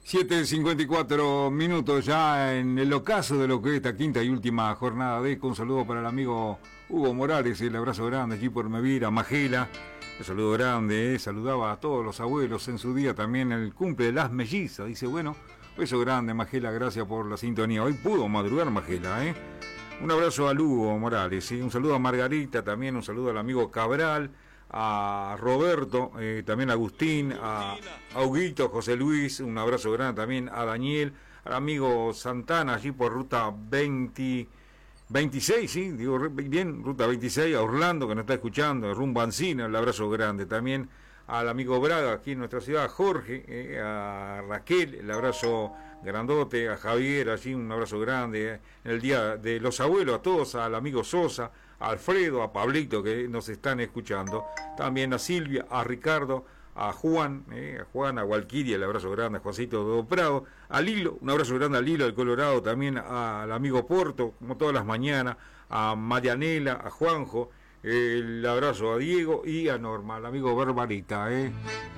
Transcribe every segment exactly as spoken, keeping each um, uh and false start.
siete cincuenta y cuatro minutos ya en el ocaso de lo que es esta quinta y última jornada de con un saludo para el amigo Hugo Morales, el abrazo grande allí por Mevira, Majela, el saludo grande, eh, saludaba a todos los abuelos en su día, también el cumple de las mellizas, dice, bueno, beso grande Majela, gracias por la sintonía, hoy pudo madrugar Majela, eh. Un abrazo a Hugo Morales, ¿sí? Un saludo a Margarita, también un saludo al amigo Cabral, a Roberto, eh, también a Agustín, a, a Huguito, José Luis, un abrazo grande también a Daniel, al amigo Santana, allí por ruta veinte, veintiséis, sí, digo bien, ruta veintiséis, a Orlando que nos está escuchando, rumbo a Ancina, el abrazo grande también al amigo Braga aquí en nuestra ciudad, a Jorge, eh, a Raquel, el abrazo grandote, a Javier, allí un abrazo grande, eh, en el día de los abuelos, a todos, al amigo Sosa, a Alfredo, a Pablito que nos están escuchando, también a Silvia, a Ricardo, a Juan, eh, a Juan, a Walquiria, el abrazo grande, a Juancito do Prado, a Lilo, un abrazo grande a Lilo del Colorado, también al amigo Porto, como todas las mañanas, a Marianela, a Juanjo, el abrazo a Diego y a Norma, al amigo Barbarita, ¿eh?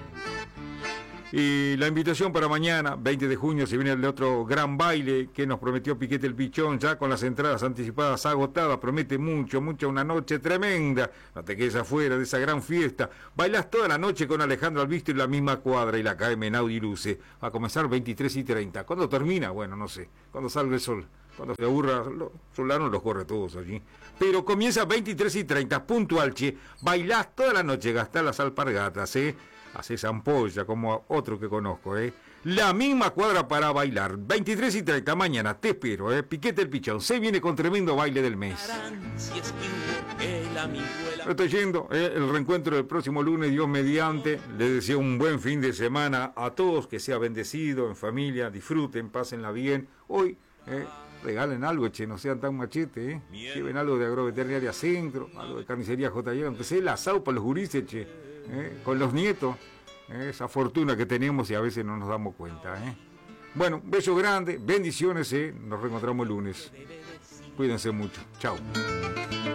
Y la invitación para mañana, veinte de junio, se viene el otro gran baile que nos prometió Piquete el Pichón, ya con las entradas anticipadas agotadas, promete mucho, mucho, una noche tremenda, no te quedes afuera de esa gran fiesta, bailás toda la noche con Alejandro Albisto en la misma cuadra y la K M en Audi Luce, va a comenzar veintitrés y treinta, ¿cuándo termina? Bueno, no sé, cuando salga el sol, cuando se aburra, los solanos los corre todos allí, pero comienza veintitrés y treinta, puntual, che, bailás toda la noche, gastás las alpargatas, eh, haces ampolla como otro que conozco, ¿eh? La misma cuadra para bailar, veintitrés y treinta, mañana, te espero, ¿eh? Piquete el Pichón, se viene con tremendo baile del mes. Lo estoy yendo, ¿eh? El reencuentro del próximo lunes, Dios mediante, les deseo un buen fin de semana a todos, que sea bendecido, en familia, disfruten, pásenla bien, hoy, ¿eh? Regalen algo, che, no sean tan machete, ¿eh? Lleven algo de Agroveterinaria Centro, algo de Carnicería J Y, aunque sea el asado para los gurises, che, ¿eh? Con los nietos, ¿eh? Esa fortuna que tenemos y a veces no nos damos cuenta, ¿eh? Bueno, beso grande, bendiciones, ¿eh? Nos reencontramos el lunes. Cuídense mucho, chao.